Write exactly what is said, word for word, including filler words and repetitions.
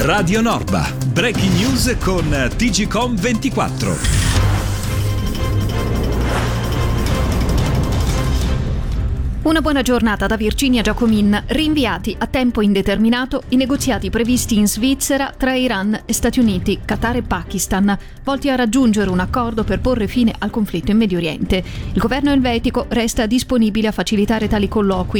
Radio Norba. Breaking news con T G Com ventiquattro. Una buona giornata da Virginia Giacomin. Rinviati a tempo indeterminato i negoziati previsti in Svizzera tra Iran e Stati Uniti, Qatar e Pakistan, volti a raggiungere un accordo per porre fine al conflitto in Medio Oriente. Il governo elvetico resta disponibile a facilitare tali colloqui